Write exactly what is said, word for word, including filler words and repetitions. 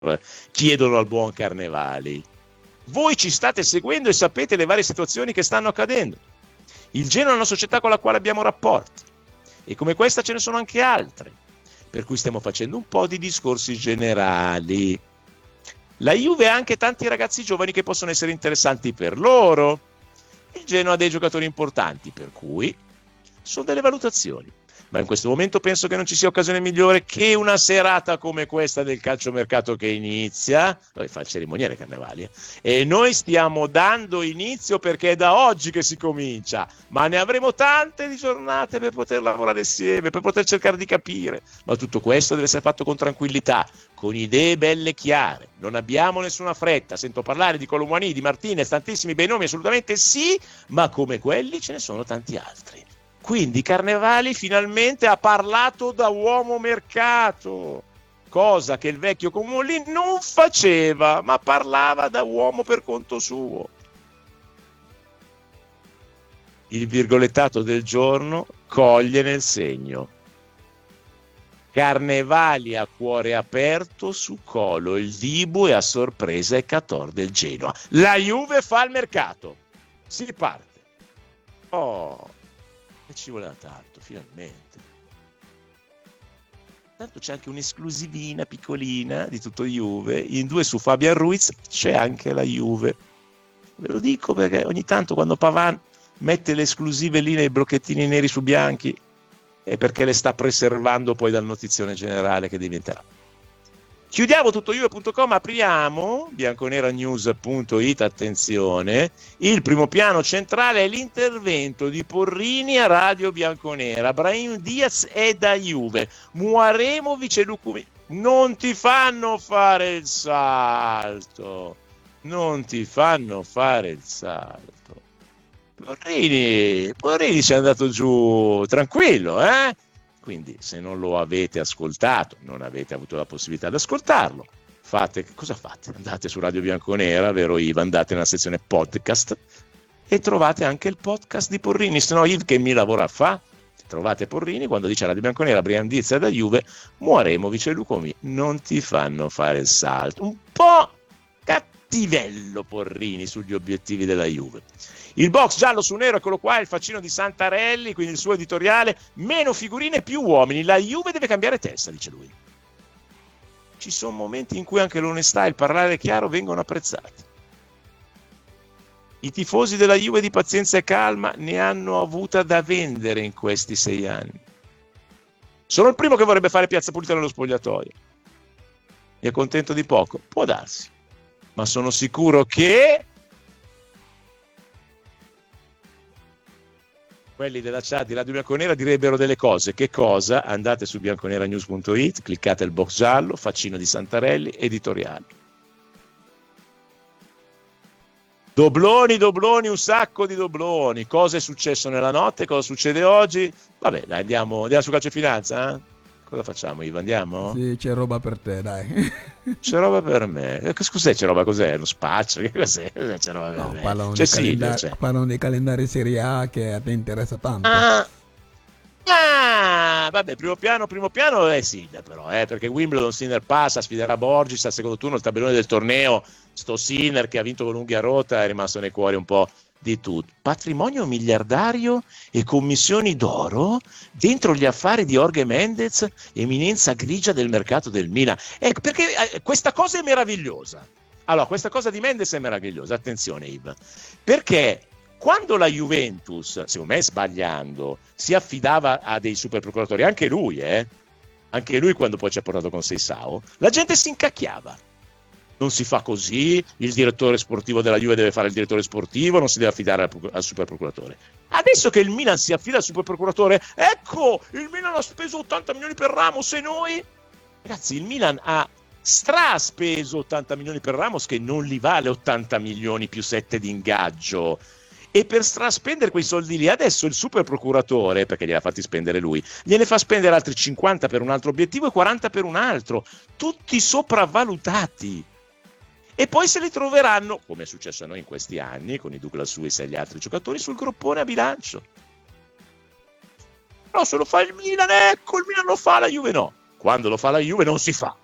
chiedono al buon Carnevali. Voi ci state seguendo e sapete le varie situazioni che stanno accadendo. Il Genoa è una società con la quale abbiamo rapporti e come questa ce ne sono anche altre, per cui stiamo facendo un po' di discorsi generali. La Juve ha anche tanti ragazzi giovani che possono essere interessanti per loro. Il Genoa ha dei giocatori importanti, per cui sono delle valutazioni. Ma in questo momento penso che non ci sia occasione migliore che una serata come questa del calciomercato che inizia. Noi fa il cerimoniere Carnevali, eh? E noi stiamo dando inizio perché è da oggi che si comincia, ma ne avremo tante di giornate per poter lavorare insieme, per poter cercare di capire. Ma tutto questo deve essere fatto con tranquillità, con idee belle chiare. Non abbiamo nessuna fretta. Sento parlare di Colomboani, di Martinez, tantissimi bei nomi, assolutamente sì, ma come quelli ce ne sono tanti altri. Quindi Carnevali finalmente ha parlato da uomo mercato, cosa che il vecchio Comolli non faceva, ma parlava da uomo per conto suo. Il virgolettato del giorno coglie nel segno. Carnevali a cuore aperto su Colo, il Dibu e a sorpresa Ekator del Genoa. La Juve fa il mercato. Si parte. Oh... ci voleva tanto, finalmente. Tanto c'è anche un'esclusivina piccolina di tutto Juve, in due su Fabian Ruiz c'è anche la Juve. Ve lo dico perché ogni tanto quando Pavan mette le esclusive lì nei blocchettini neri su bianchi è perché le sta preservando poi dal notizione generale che diventerà. Chiudiamo tutto juve punto com, apriamo bianconeranews punto it, attenzione, il primo piano centrale è l'intervento di Porrini a Radio Bianconera. Brahim Diaz è da Juve, Muaremovic e Lukumi non ti fanno fare il salto, non ti fanno fare il salto. Porrini, Porrini ci è andato giù tranquillo, eh? Quindi se non lo avete ascoltato, non avete avuto la possibilità di ascoltarlo, fate, cosa fate? Andate su Radio Bianconera, vero Iva? Andate nella sezione podcast e trovate anche il podcast di Porrini, se no Iv che mi lavora fa? Trovate Porrini quando dice a Radio Bianconera, Brian Diaz da Juve, Muaremovic e Lucomi non ti fanno fare il salto. Un po' cattivello Porrini sugli obiettivi della Juve. Il box giallo su nero, eccolo qua, il faccino di Santarelli, quindi il suo editoriale, meno figurine, più uomini, la Juve deve cambiare testa, dice lui. Ci sono momenti in cui anche l'onestà e il parlare chiaro vengono apprezzati. I tifosi della Juve di pazienza e calma ne hanno avuta da vendere in questi sei anni. Sono il primo che vorrebbe fare piazza pulita nello spogliatoio. Mi è contento di poco? Può darsi. Ma sono sicuro che quelli della chat di Radio Bianconera direbbero delle cose. Che cosa? Andate su bianconeranews punto it, cliccate il box giallo, faccino di Santarelli, editoriale. Dobloni, dobloni, un sacco di dobloni. Cosa è successo nella notte? Cosa succede oggi? Vabbè, dai, andiamo, andiamo su Calcio e Finanza, eh? Cosa facciamo, Ivo? Andiamo? Sì, c'è roba per te, dai. C'è roba per me. Cos'è c'è roba? Cos'è? Lo spaccio? Che cos'è? C'è roba per No, me. parlano, C'è dei Silvio, calendari, c'è. parlano dei calendari Serie A che a te interessa tanto. Ah, ah, vabbè, primo piano, primo piano è Sinner però, eh, perché Wimbledon Sinner passa, sfiderà Borgis al secondo turno, il tabellone del torneo, sto Sinner che ha vinto con unghia rotta è rimasto nei cuori un po' di tutto. Patrimonio miliardario e commissioni d'oro dentro gli affari di Jorge Mendez, eminenza grigia del mercato del Milan. Ecco, perché eh, questa cosa è meravigliosa. Allora, questa cosa di Mendez è meravigliosa, attenzione Iv, perché quando la Juventus, secondo me sbagliando, si affidava a dei super procuratori, anche lui, eh, anche lui quando poi ci ha portato con Seisao, la gente si incacchiava. Non si fa così, il direttore sportivo della Juve deve fare il direttore sportivo, non si deve affidare al, al super procuratore. Adesso che il Milan si affida al super procuratore, ecco, il Milan ha speso ottanta milioni per Ramos e noi? Ragazzi, il Milan ha straspeso ottanta milioni per Ramos che non li vale ottanta milioni più sette di ingaggio. E per straspendere quei soldi lì adesso il super procuratore, perché gliela fatti spendere lui, gliene fa spendere altri cinquanta per un altro obiettivo e quaranta per un altro, tutti sopravvalutati. E poi se li troveranno, come è successo a noi in questi anni, con i Douglas Luiz e gli altri giocatori, sul groppone a bilancio. Però se lo fa il Milan, ecco, il Milan lo fa, la Juve no. Quando lo fa la Juve non si fa.